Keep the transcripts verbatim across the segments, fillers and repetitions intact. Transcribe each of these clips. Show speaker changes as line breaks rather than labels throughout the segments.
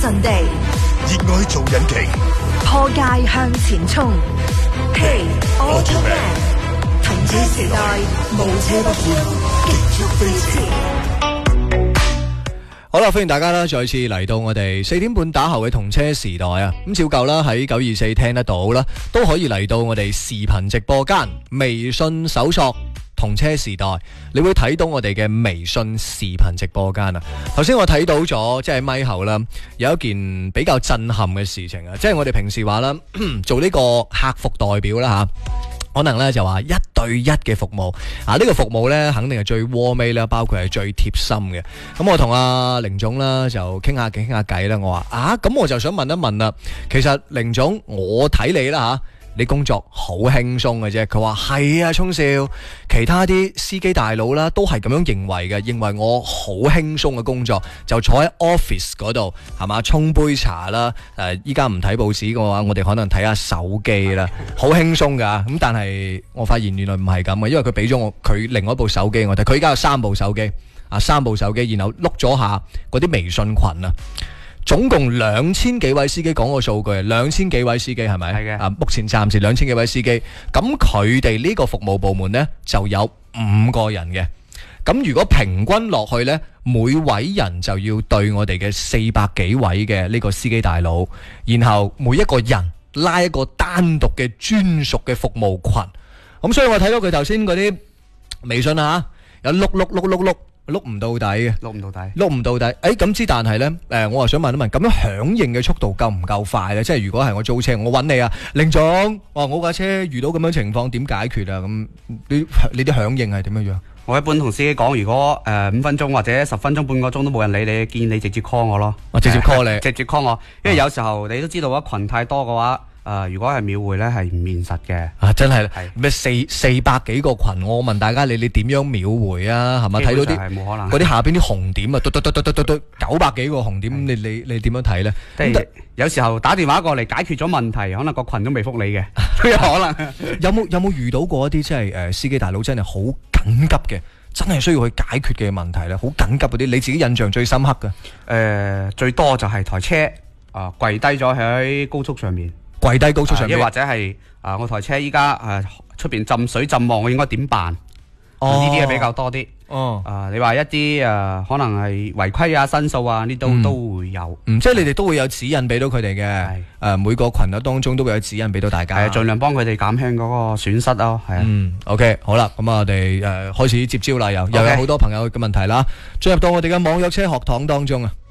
陣地，
熱愛做引擎，
破界向前衝。Hey Automan， 同車時代，無車不歡，極速飛馳。
好啦，歡迎大家啦，再次嚟到我哋四點半打後嘅同車時代啊！咁照舊啦，喺九二四聽得到啦，都可以嚟到我哋視頻直播間，微信搜索同車時代，你會睇到我哋嘅微信視頻直播間啊！頭先我睇到咗，即係咪後啦，有一件比較震撼嘅事情啊！即係我哋平時話啦，做呢個客服代表啦吓。可能咧就話一對一嘅服務啊，呢、這個服務咧肯定係最窩味啦，包括係最貼心嘅。咁我同阿凌總啦就傾下傾下偈啦，我話啊，咁我就想問一問啦，其實凌總我睇你啦吓。你工作好輕鬆嘅啫，佢話係啊，聰少，其他啲司機大佬啦都係咁樣認為嘅，認為我好輕鬆嘅工作，就坐喺 office 嗰度係嘛，沖杯茶啦，誒依家唔睇報紙嘅話，我哋可能睇下手機啦，好輕鬆噶。咁但係我發現原來唔係咁嘅，因為佢俾咗我佢另外一部手機我睇，佢依家有三部手機啊，三部手機，然後碌咗下嗰啲微信群啊。總共兩千幾位司機講個數據，兩千幾位司機係咪？係嘅。啊，目前暫時兩千幾位司機，咁佢哋呢個服務部門呢就有五個人嘅。咁如果平均落去呢，每位人就要對我哋嘅四百幾位嘅呢個司機大佬，然後每一個人拉一個單獨嘅專屬嘅服務群。咁所以我睇到佢頭先嗰啲微信啊，有碌碌碌碌碌。碌唔到底嘅，
碌唔到底，
碌唔到底。誒，咁之但係呢，誒，我又想問一問，咁樣響應嘅速度夠唔夠快咧？即係如果係我租車，我揾你啊，凌總，我話我架車遇到咁樣情況，點解決啊？咁你你啲響應係點樣樣？
我一般同司機講，如果誒五分鐘或者十分鐘、半個鐘都冇人理你，建議你直接 call 我咯。
我直接 call 你，
直接 call 我，因為有時候你都知道啊，群太多嘅話。誒、呃，如果係秒回咧，係唔現實嘅。
啊，真係咩四四百幾個群，我問大家你你點樣秒回啊？係咪睇到啲
係冇可能
嗰啲下邊啲紅點啊，嘟嘟嘟嘟嘟嘟嘟九百幾個紅點，你你你點樣睇咧？
即係有時候打電話過嚟解決咗問題，可能個群都未覆你嘅，都有可能。
有冇有冇遇到過一啲即係誒司機大佬真係好緊急嘅，真係需要去解決嘅問題咧？好緊急嗰啲，你自己印象最深刻嘅？誒、
呃，最多就係台車啊、呃、跪低咗喺高速上面。跪低高速上面，亦、啊、或者係啊，我台車依家誒出邊浸水浸望，我應該點辦？哦，呢啲係比較多啲。哦，啊，你話一啲誒、啊，可能係違規啊、申訴啊，呢都、嗯、都會有。嗯，即係你哋都會有指引俾到佢哋嘅。係誒、啊，每個群組當中都會有指引俾到大家。係，盡量幫佢哋減輕嗰個損失咯。係啊。嗯 ，OK， 好啦，咁我哋誒、呃、開始接招啦，又又有好多朋友嘅問題啦，進入到我哋嘅網約車學堂當中啊。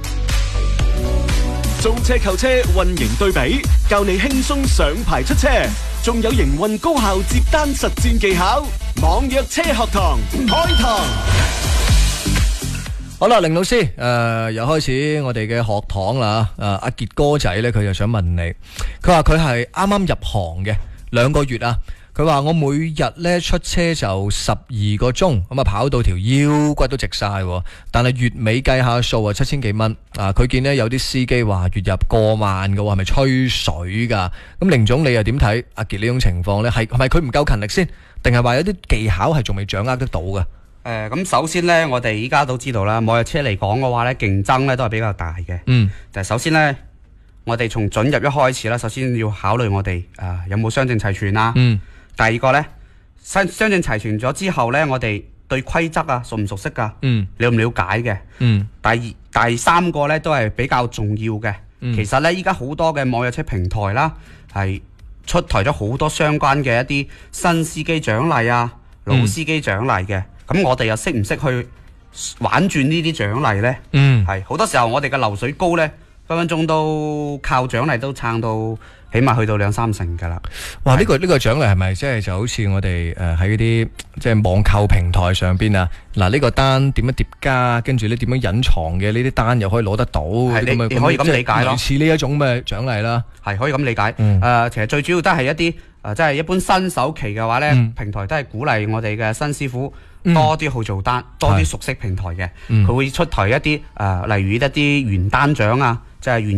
租車購車運營對比，教你輕鬆上牌出車，仲有營運高效接單實戰技巧。網約車學堂開堂。
好啦，凌老師，誒、呃，又開始我哋嘅學堂啦。誒、呃，阿傑哥仔咧，佢就想問你，佢話佢係啱啱入行嘅兩個月啊。佢話我每日咧出車就十二個鐘，咁啊跑到條腰骨都直晒，但係月尾計下數啊七千幾蚊啊！佢見呢有啲司機話月入過萬嘅，係咪吹水噶？咁凌總你又點睇阿傑呢種情況呢？係係咪佢唔夠勤力先，定係話有啲技巧係仲未掌握得到嘅？誒、
呃，咁首先呢，我哋依家都知道啦，網約車嚟講嘅話呢，競爭呢都係比較大嘅。嗯，就係首先呢，我哋從准入一開始啦，首先要考慮我哋誒、呃、有冇雙證齊全啦。嗯。第二個呢，雙雙證齊全咗之後呢，我哋對規則啊熟唔熟悉噶？嗯，了唔了解嘅？嗯。第二、第三個呢，都係比較重要嘅。嗯。其實呢，依家好多嘅網約車平台啦，係出台咗好多相關嘅一啲新司機獎勵啊、老司機獎勵嘅。咁、嗯、我哋又識唔識去玩轉呢啲獎勵呢？嗯。係好多時候我哋嘅流水高呢，分分鐘都靠獎勵都撐到。起碼去到兩三成噶啦！哇，呢、這個呢、這個獎勵係咪即係就好似我哋誒喺嗰啲即係網購平台上邊啊？嗱，呢、這個單點樣疊加，跟住咧點樣隱藏嘅呢啲單又可以攞得到？係你，你可以咁理解咯，類似呢一種嘅獎勵啦，係可以咁理解。誒、嗯呃，其實最主要都係一啲誒，即、呃、係一般新手期嘅話咧、嗯，平台都係鼓勵我哋嘅新師傅多啲去做單，嗯、多啲熟悉平台嘅。佢、嗯、會出台一啲誒、呃，例如一啲原單獎啊，即係原。